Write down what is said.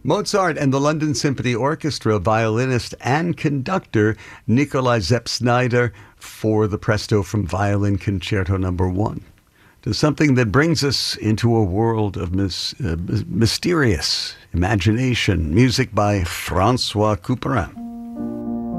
Mozart and the London Symphony Orchestra violinist and conductor Nikolai Zepp-Snyder for the Presto from Violin Concerto No. 1. To something that brings us into a world of mysterious imagination. Music by Francois Couperin.